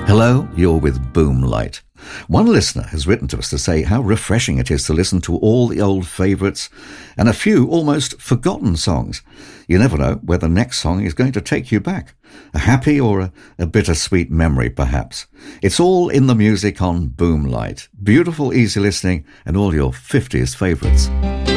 Hello, you're with Boomlight. One listener has written to us to say how refreshing it is to listen to all the old favourites and a few almost forgotten songs. You never know where the next song is going to take you back. A happy or a bittersweet memory, perhaps. It's all in the music on Boomlight. Beautiful, easy listening and all your 50s favourites.